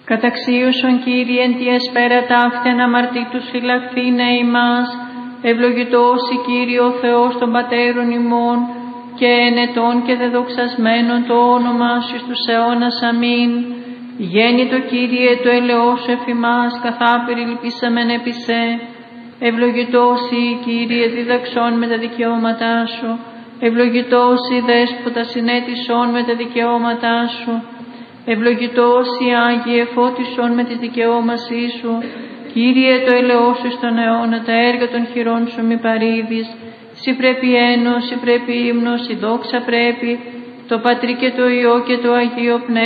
Καταξίωσον Κύριε εν τη εσπέρα ταύτη αναμαρτήτους φυλαχθήνε ημάς, ευλογητός η Κύριε ο Θεός των πατέρων ημών, και ενετών και δεδοξασμένων το όνομα σου στους αιώνας. Αμήν. Γέννητο Κύριε το ελεός σου εφ' ημάς, καθάπερ ελπίσαμεν επί σε. Ευλογητός η Κύριε διδαξών με τα δικαιώματά σου, ευλογητός η Δέσποτα συνέτησον με τα δικαιώματά σου, ευλογητός η Άγιε φώτισον με τις δικαιώμασή σου. Κύριε το ελεός σου στον αιώνα, τα έργα των χειρών σου μη παρήδεις. Συ πρέπει ένος, συ πρέπει ύμνος, η δόξα πρέπει, το Πατρί και το Υιό και το Αγίο Πνεύμα.